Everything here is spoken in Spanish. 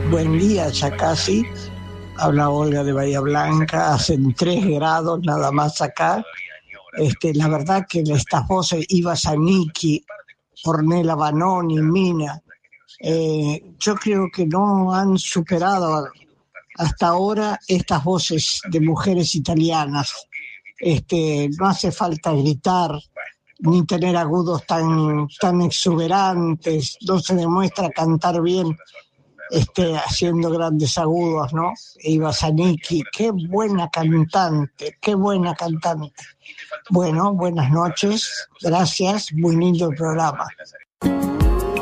Buen día, ya casi. Habla Olga de Bahía Blanca. Hacen 3 grados nada más acá. La verdad que estas voces, Iva Zanicki, Ornella Vanoni, Mina, yo creo que no han superado hasta ahora estas voces de mujeres italianas. No hace falta gritar ni tener agudos tan exuberantes, no se demuestra cantar bien haciendo grandes agudos, ¿no? Iva Zanicki, qué buena cantante, qué buena cantante. Bueno, buenas noches, gracias, muy lindo el programa.